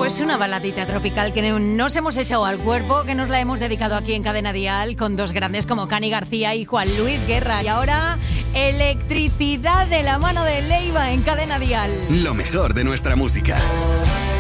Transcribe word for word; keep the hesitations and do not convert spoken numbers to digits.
Pues una baladita tropical que nos hemos echado al cuerpo, que nos la hemos dedicado aquí en Cadena Dial con dos grandes como Cani García y Juan Luis Guerra. Y ahora, electricidad de la mano de Leiva en Cadena Dial. Lo mejor de nuestra música.